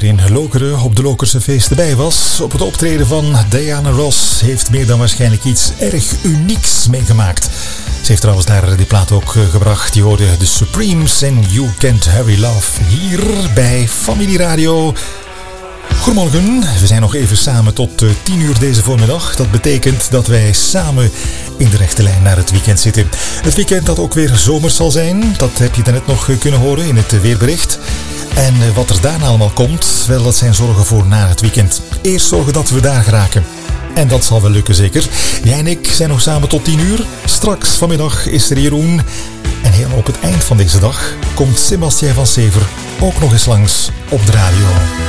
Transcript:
hier in Lokeren op de Lokerse feesten bij was. Op het optreden van Diana Ross heeft meer dan waarschijnlijk iets erg unieks meegemaakt. Ze heeft trouwens daar die plaat ook gebracht. Die hoorde The Supremes en You Can't Hurry Love hier bij Familie Radio. Goedemorgen, we zijn nog even samen tot 10 uur deze voormiddag. Dat betekent dat wij samen in de rechte lijn naar het weekend zitten. Het weekend dat ook weer zomers zal zijn, dat heb je daarnet nog kunnen horen in het weerbericht. En wat er daarna allemaal komt, wel, dat zijn zorgen voor na het weekend. Eerst zorgen dat we daar geraken. En dat zal wel lukken zeker. Jij en ik zijn nog samen tot 10 uur. Straks vanmiddag is er Jeroen. En helemaal op het eind van deze dag komt Sébastien van Sever ook nog eens langs op de radio.